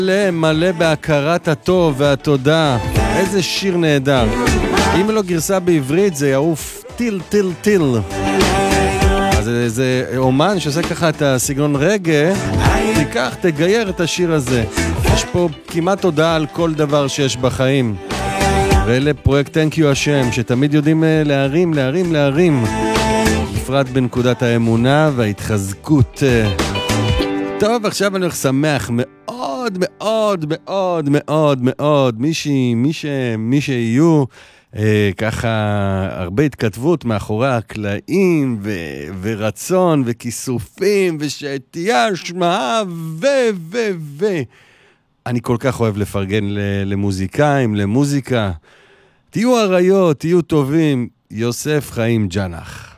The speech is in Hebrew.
מלא בהכרת הטוב והתודה. איזה שיר נהדר. אם לא גרסה בעברית זה יעוף טיל טיל טיל. אז זה אומן שעושה ככה את הסגנון רגע, תיקח, תגייר את השיר הזה. יש פה כמעט תודה על כל דבר שיש בחיים. ואלה פרויקט Thank You השם, שתמיד יודעים להרים, בפרט בנקודת האמונה וההתחזקות. טוב, עכשיו אני הולך שמח מאוד מאוד מאוד מאוד מאוד. מי שיהיו ככה הרבה התכתבות מאחורי הקלעים ורצון וכיסופים ושתהיה השמעה אני כל כך אוהב לפרגן למוזיקאים, למוזיקה. תהיו עריות, תהיו טובים. יוסף חיים ג'נח.